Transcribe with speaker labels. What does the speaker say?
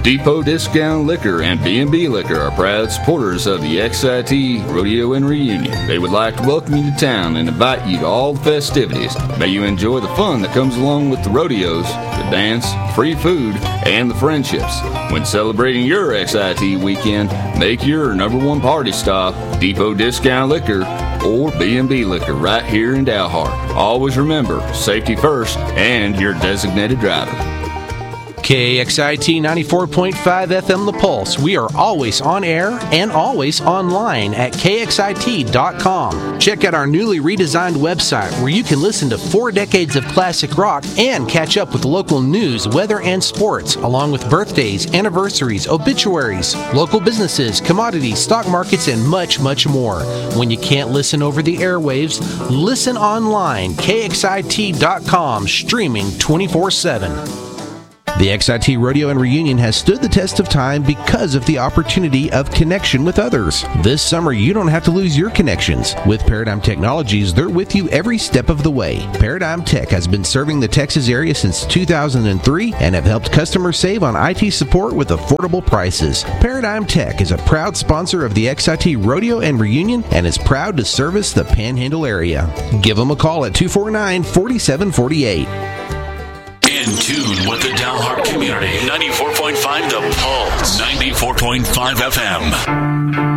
Speaker 1: Depot Discount Liquor and B&B Liquor are proud supporters of the XIT Rodeo and Reunion. They would like to welcome you to town and invite you to all the festivities. May you enjoy the fun that comes along with the rodeos, the dance, free food, and the friendships. When celebrating your XIT weekend, make your number one party stop Depot Discount Liquor or B&B Liquor right here in Dalhart. Always remember, safety first and your designated driver.
Speaker 2: KXIT 94.5 FM The Pulse. We are always on air and always online at KXIT.com. Check out our newly redesigned website where you can listen to 4 decades of classic rock and catch up with local news, weather, and sports, along with birthdays, anniversaries, obituaries, local businesses, commodities, stock markets, and much, much more. When you can't listen over the airwaves, listen online. KXIT.com, streaming 24/7. The XIT Rodeo and Reunion has stood the test of time because of the opportunity of connection with others. This summer, you don't have to lose your connections. With Paradigm Technologies, they're with you every step of the way. Paradigm Tech has been serving the Texas area since 2003 and have helped customers save on IT support with affordable prices. Paradigm Tech is a proud sponsor of the XIT Rodeo and Reunion and is proud to service the Panhandle area. Give them a call at 249-4748.
Speaker 3: In tune with the Dalhart community. 94.5 The Pulse. 94.5 FM.